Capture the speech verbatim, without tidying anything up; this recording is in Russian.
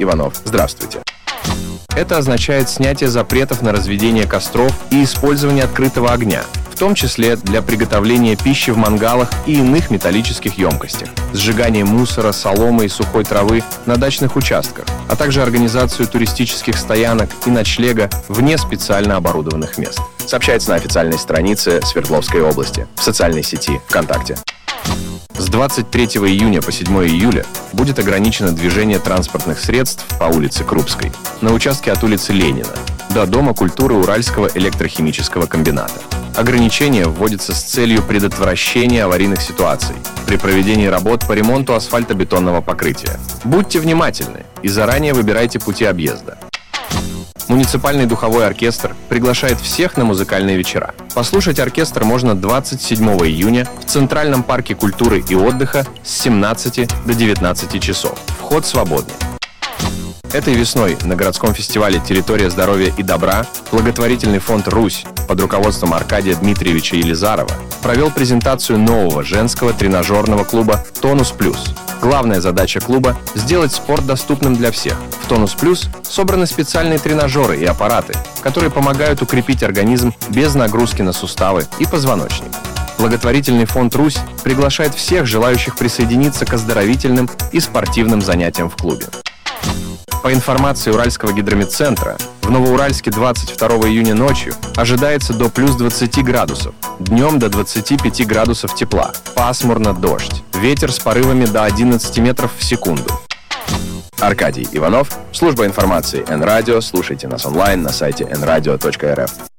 Иванов. Здравствуйте. Это означает снятие запретов на разведение костров и использование открытого огня, в том числе для приготовления пищи в мангалах и иных металлических емкостях, сжигание мусора, соломы и сухой травы на дачных участках, а также организацию туристических стоянок и ночлега вне специально оборудованных мест. Сообщается на официальной странице Свердловской области в социальной сети ВКонтакте. С двадцать третьего июня по седьмого июля будет ограничено движение транспортных средств по улице Крупской на участке от улицы Ленина до Дома культуры Уральского электрохимического комбината. Ограничение вводится с целью предотвращения аварийных ситуаций при проведении работ по ремонту асфальтобетонного покрытия. Будьте внимательны и заранее выбирайте пути объезда. Муниципальный духовой оркестр приглашает всех на музыкальные вечера. Послушать оркестр можно двадцать седьмого июня в Центральном парке культуры и отдыха с семнадцати до девятнадцати часов. Вход свободный. Этой весной на городском фестивале «Территория здоровья и добра» благотворительный фонд «Русь» под руководством Аркадия Дмитриевича Елизарова провел презентацию нового женского тренажерного клуба «Тонус Плюс». Главная задача клуба – сделать спорт доступным для всех. В «Тонус Плюс» собраны специальные тренажеры и аппараты, которые помогают укрепить организм без нагрузки на суставы и позвоночник. Благотворительный фонд «Русь» приглашает всех желающих присоединиться к оздоровительным и спортивным занятиям в клубе. По информации Уральского гидрометцентра, в Новоуральске двадцать второго июня ночью ожидается до плюс двадцати градусов, днем до двадцати пяти градусов тепла, пасмурно, дождь, ветер с порывами до одиннадцати метров в секунду. Аркадий Иванов, служба информации Эн-Радио. Слушайте нас онлайн на сайте эн радио точка эр эф.